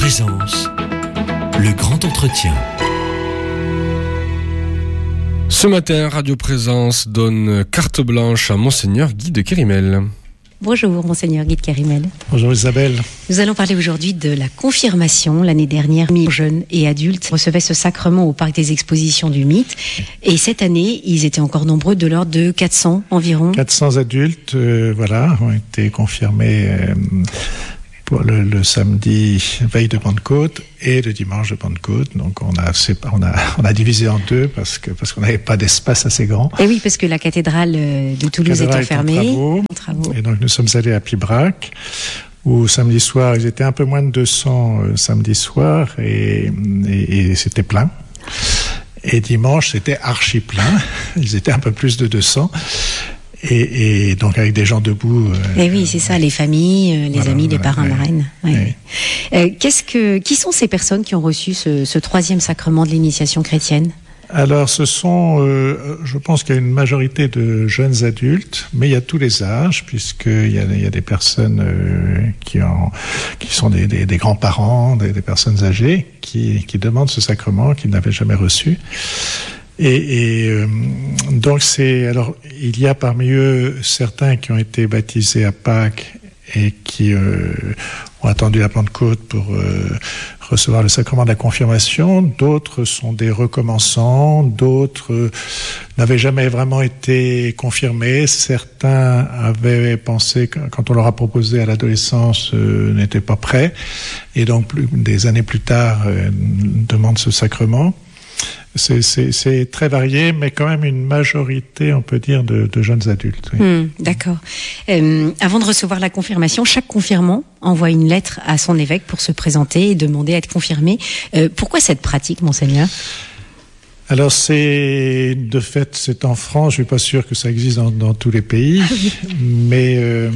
Présence, le grand entretien. Ce matin, Radio Présence donne carte blanche à Monseigneur Guy de Kérimel. Bonjour, Monseigneur Guy de Kérimel. Bonjour Isabelle. Nous allons parler aujourd'hui de la confirmation. L'année dernière, 1000 jeunes et adultes recevaient ce sacrement au Parc des Expositions du Mythe. Et cette année, ils étaient encore nombreux, de l'ordre de 400 environ. 400 adultes, ont été confirmés pour le samedi veille de Pentecôte et le dimanche de Pentecôte. Donc on a divisé en deux parce qu'on n'avait pas d'espace assez grand. Et oui, parce que la cathédrale de Toulouse est enfermée. En travaux. Et donc nous sommes allés à Pibrac, où samedi soir, ils étaient un peu moins de 200 samedi soir et c'était plein. Et dimanche, c'était archi plein. Ils étaient un peu plus de 200. Et donc avec des gens debout. Et oui, c'est ça, les familles, les amis, les parrains, marraines. Ouais. Qui sont ces personnes qui ont reçu ce troisième sacrement de l'initiation chrétienne ? Alors, ce sont, je pense qu'il y a une majorité de jeunes adultes, mais il y a tous les âges, puisqu'il y a des personnes qui sont des grands-parents, des personnes âgées, qui demandent ce sacrement, qu'ils n'avaient jamais reçu. Donc il y a parmi eux certains qui ont été baptisés à Pâques et qui ont attendu la Pentecôte pour recevoir le sacrement de la confirmation. D'autres sont des recommençants, d'autres n'avaient jamais vraiment été confirmés. Certains avaient pensé, quand on leur a proposé à l'adolescence, n'étaient pas prêts, et donc des années plus tard demandent ce sacrement. C'est très varié, mais quand même une majorité, on peut dire, de jeunes adultes. Oui. D'accord. Avant de recevoir la confirmation, chaque confirmant envoie une lettre à son évêque pour se présenter et demander à être confirmé. Pourquoi cette pratique, Monseigneur ? Alors c'est en France. Je suis pas sûr que ça existe dans tous les pays, mais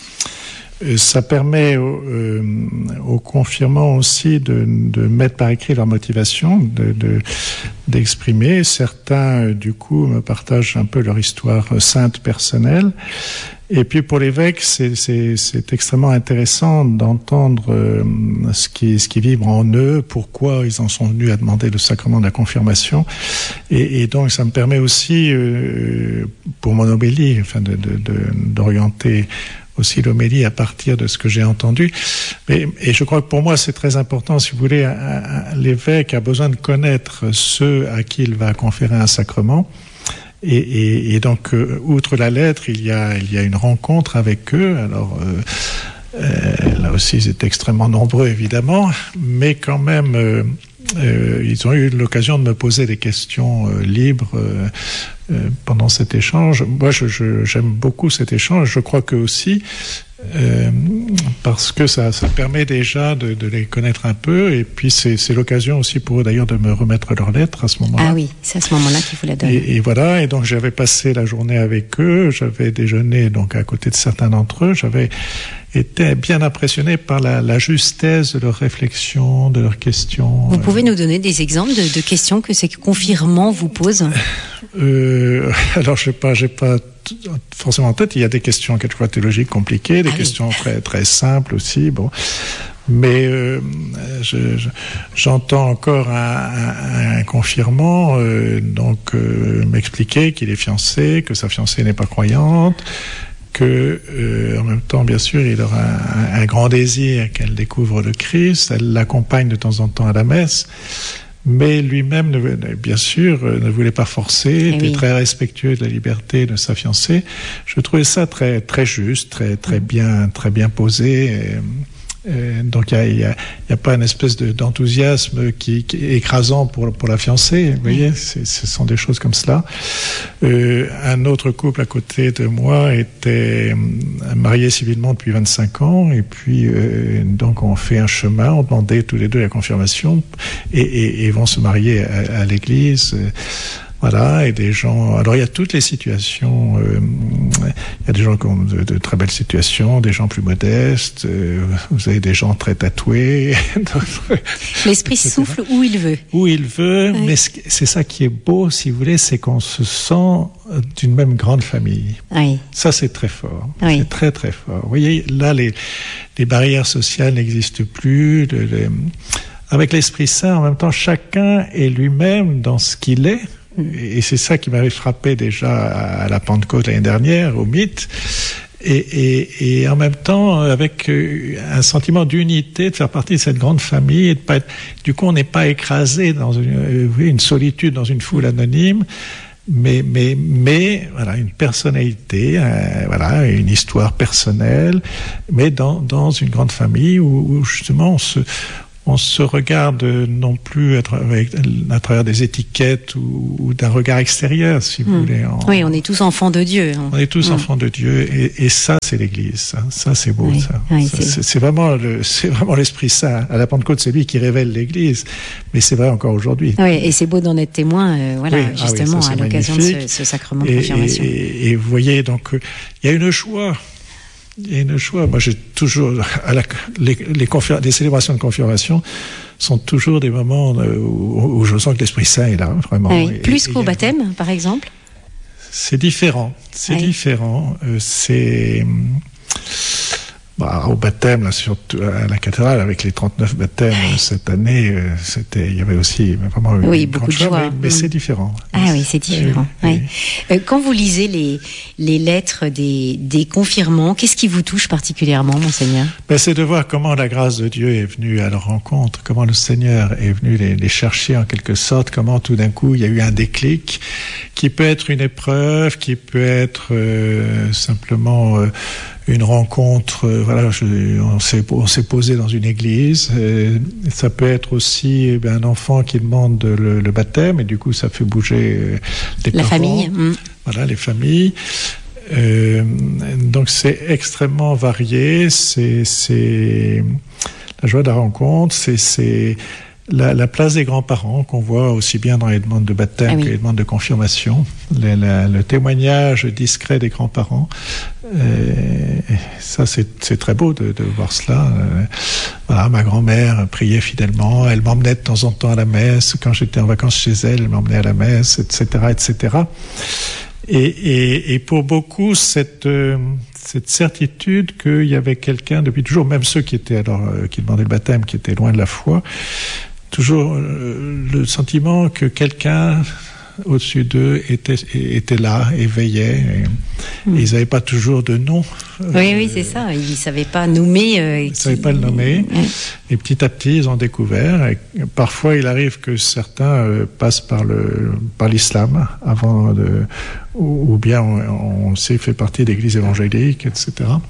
ça permet aux confirmants aussi de mettre par écrit leur motivation, d'exprimer. Certains, du coup, me partagent un peu leur histoire sainte personnelle. Et puis pour l'évêque, c'est extrêmement intéressant d'entendre ce qui vibre en eux, pourquoi ils en sont venus à demander le sacrement de la confirmation. Et donc ça me permet aussi, pour mon homélie, d'orienter aussi l'homélie à partir de ce que j'ai entendu. Et je crois que pour moi, c'est très important, si vous voulez, l'évêque a besoin de connaître ceux à qui il va conférer un sacrement. Et donc, outre la lettre, il y a une rencontre avec eux. Alors, là aussi, ils étaient extrêmement nombreux, évidemment, mais quand même, ils ont eu l'occasion de me poser des questions libres pendant cet échange. Moi, j'aime beaucoup cet échange. Je crois que aussi, parce que ça permet déjà de les connaître un peu, et puis c'est l'occasion aussi pour eux d'ailleurs de me remettre leurs lettres à ce moment-là. Ah oui, c'est à ce moment-là qu'il vous la donne. Et voilà, et donc j'avais passé la journée avec eux, j'avais déjeuné donc à côté de certains d'entre eux, j'avais été bien impressionné par la justesse de leurs réflexions, de leurs questions. Vous pouvez nous donner des exemples de questions que ces confirmants vous posent ? Alors, j'ai pas forcément en tête. Il y a des questions quelquefois théologiques compliquées, des questions très très simples aussi. Bon, mais j'entends encore un confirmant m'expliquer qu'il est fiancé, que sa fiancée n'est pas croyante, que en même temps, bien sûr, il aura un grand désir qu'elle découvre le Christ. Elle l'accompagne de temps en temps à la messe. Mais lui-même, bien sûr, ne voulait pas forcer, était très respectueux de la liberté de sa fiancée. Je trouvais ça très, très juste, très bien posé. Donc il y a pas une espèce d'enthousiasme qui est écrasant pour la fiancée. Vous voyez, ce sont des choses comme cela. Un autre couple à côté de moi était marié civilement depuis 25 ans, et puis donc on fait un chemin, on demandait tous les deux la confirmation, et vont se marier à l'église Voilà, et des gens... Alors, il y a toutes les situations. Il y a des gens qui ont de très belles situations, des gens plus modestes. Vous avez des gens très tatoués. L'esprit souffle où il veut. Où il veut, oui. Mais c'est ça qui est beau, si vous voulez, c'est qu'on se sent d'une même grande famille. Oui. Ça, c'est très fort. Oui. C'est très, très fort. Vous voyez, là, les barrières sociales n'existent plus. Avec l'Esprit Saint, en même temps, chacun est lui-même dans ce qu'il est. Et c'est ça qui m'avait frappé déjà à la Pentecôte l'année dernière, au mythe. Et en même temps, avec un sentiment d'unité, de faire partie de cette grande famille, et de pas être, du coup, on n'est pas écrasé dans une solitude, dans une foule anonyme, mais voilà, une personnalité, voilà, une histoire personnelle, mais dans une grande famille où justement on se regarde non plus à travers des étiquettes ou d'un regard extérieur, si vous voulez. Oui, on est tous enfants de Dieu. On est tous enfants de Dieu, et ça, c'est l'Église. Ça, c'est beau, oui. ça. Oui, c'est vraiment l'Esprit Saint. À la Pentecôte, c'est lui qui révèle l'Église, mais c'est vrai encore aujourd'hui. Oui, et c'est beau d'en être témoin, voilà, justement, ça, à l'occasion de ce sacrement de confirmation. Et vous voyez, donc, il y a une joie. Il y a une joie. Moi, j'ai toujours les célébrations de confirmation sont toujours des moments où je sens que l'Esprit Saint est là, vraiment. Oui. Plus qu'au baptême, par exemple. C'est différent. C'est différent. Au baptême, là, surtout à la cathédrale, avec les 39 baptêmes cette année, il y avait aussi vraiment une beaucoup de joie. Mais c'est différent. Ah oui, c'est différent. Oui. Quand vous lisez les lettres des confirmants, qu'est-ce qui vous touche particulièrement, Monseigneur ? C'est de voir comment la grâce de Dieu est venue à leur rencontre, comment le Seigneur est venu les chercher en quelque sorte, comment tout d'un coup il y a eu un déclic qui peut être une épreuve, qui peut être simplement une rencontre, voilà, on s'est posé dans une église. Ça peut être aussi un enfant qui demande le baptême, et du coup ça fait bouger les parents. Famille. Voilà, les familles. Donc c'est extrêmement varié. C'est la joie de la rencontre. C'est la place des grands-parents qu'on voit aussi bien dans les demandes de baptême que les demandes de confirmation, le témoignage discret des grands-parents, ça c'est très beau de voir cela. Voilà, ma grand-mère priait fidèlement, elle m'emmenait de temps en temps à la messe, quand j'étais en vacances chez elle, elle m'emmenait à la messe, etc., etc. Et pour beaucoup, cette certitude qu'il y avait quelqu'un depuis toujours, même ceux qui demandaient le baptême, qui étaient loin de la foi, toujours le sentiment que quelqu'un au-dessus d'eux était là et veillait. Et ils n'avaient pas toujours de nom. Oui, c'est ça. Ils ne savaient pas nommer. Ils ne savaient pas le nommer. Et petit à petit, ils ont découvert. Et parfois, il arrive que certains passent par l'islam avant ou bien on fait partie d'églises évangéliques, etc.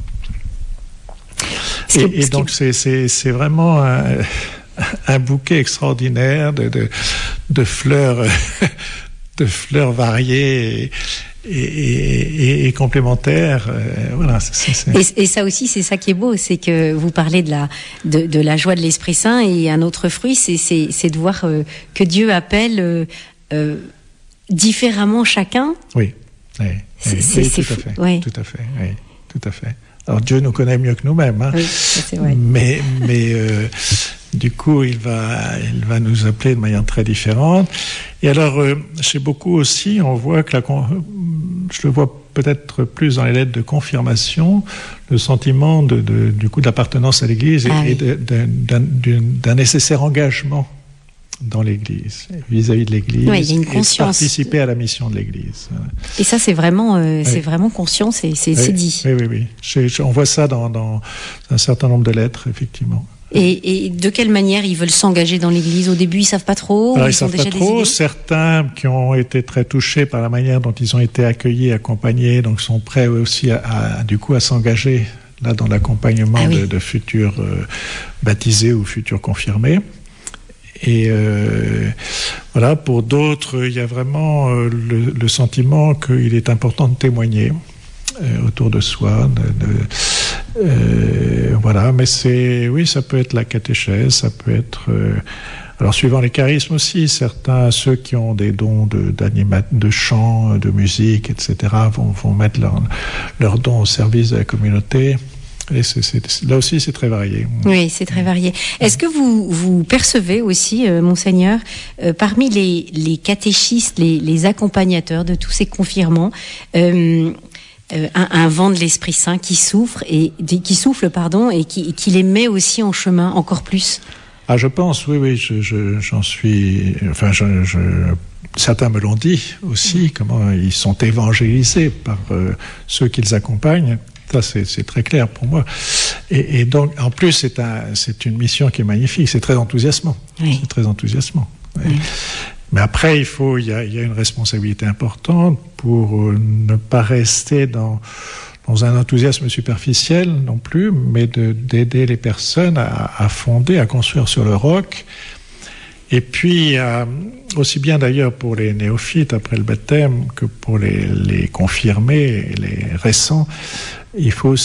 Et donc, c'est vraiment un bouquet extraordinaire de fleurs, de fleurs variées et complémentaires. Voilà. Et ça aussi, c'est ça qui est beau, c'est que vous parlez de la joie de l'Esprit Saint, et un autre fruit, c'est de voir que Dieu appelle différemment chacun. Oui. C'est fou. Tout à fait. Alors Dieu nous connaît mieux que nous-mêmes, hein. Oui, c'est vrai. Mais du coup, il va nous appeler de manière très différente. Et alors, chez beaucoup aussi, on voit que je le vois peut-être plus dans les lettres de confirmation, le sentiment du coup d'appartenance à l'Église et d'un nécessaire engagement dans l'Église, vis-à-vis de l'Église, il y a une conscience. Et participer à la mission de l'Église. Et ça, c'est vraiment conscient, c'est dit. Oui. On voit ça dans un certain nombre de lettres, effectivement. Et de quelle manière ils veulent s'engager dans l'Église ? Au début, ils savent pas trop. Alors, ils savent pas trop. Certains qui ont été très touchés par la manière dont ils ont été accueillis, accompagnés, donc sont prêts aussi à s'engager là dans l'accompagnement de futurs baptisés ou futurs confirmés. Et voilà, pour d'autres, il y a vraiment le sentiment qu'il est important de témoigner autour de soi. Voilà, mais ça peut être la catéchèse, ça peut être Alors, suivant les charismes aussi, ceux qui ont des dons de chant, de musique, etc., vont mettre leurs dons au service de la communauté. Et là aussi, c'est très varié. Oui, c'est très varié. Est-ce que vous percevez aussi, Monseigneur, parmi les catéchistes, les accompagnateurs de tous ces confirmants, un vent de l'Esprit Saint qui souffle et qui les met aussi en chemin encore plus? Ah, je pense, oui, j'en suis. Enfin, certains me l'ont dit aussi, comment ils sont évangélisés par ceux qu'ils accompagnent. Ça, c'est très clair pour moi. Et donc, en plus, c'est une mission qui est magnifique. C'est très enthousiasmant. Oui. C'est très enthousiasmant. Oui. Oui. Mais après, il y a une responsabilité importante pour ne pas rester dans un enthousiasme superficiel non plus, mais d'aider les personnes à fonder, à construire sur le roc. Et puis, aussi bien d'ailleurs pour les néophytes après le baptême que pour les confirmés et les récents, il faut